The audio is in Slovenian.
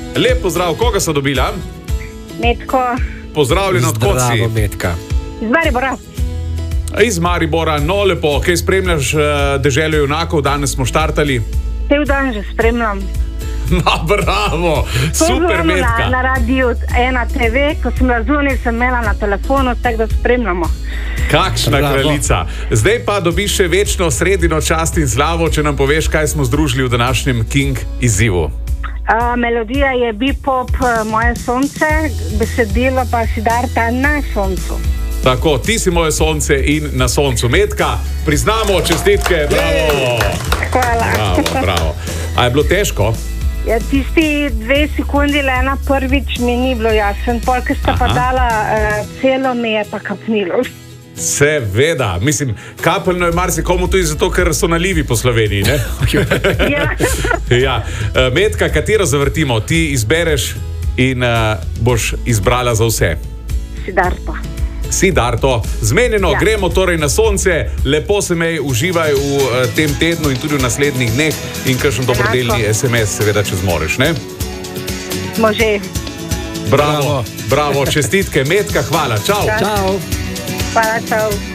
Lep pozdrav, koga so dobila? Metko. Pozdravljeno, odkot si? Zdravo, Metka. Iz Maribora. Iz Maribora, no lepo, kaj spremljaš deželo junakov, danes smo štartali. Cel dan že spremljam. No, bravo, super Metka. Na radiju 1 TV, ko sem razumel, sem imela na telefonu, tako da spremljamo. Kakšna kraljica. Zdaj pa dobiš še večno sredino čast in slavo, če nam poveš, kaj smo združili v današnjem King izzivu. Melodija je Bepop Moje sonce, besedilo pa Siddharta Na soncu. Tako, ti si moje sonce in na soncu. Metka, priznamo, čestitke, bravo. Hvala. Bravo. A je bilo težko? Ja, tisti 2 sekundi Lena prvič mi ni bilo jasen, pol, ker sta pa dala celo, me je pa kapnilo. Seveda, mislim, kapeljno je marsikomu tudi zato, ker so nalivi po Sloveniji, ne? Ja. Metka, katero zavrtimo? Ti izbereš in boš izbrala za vse. Siddharto. Zmenjeno, gremo torej na sonce. Lepo se mej, uživaj v tem tednu in tudi v naslednjih dneh in kakšen dobrodelni SMS, seveda, če zmoreš, ne? Smo že. Bravo, čestitke. Metka, hvala. Čau. Čau. Hvala, čau.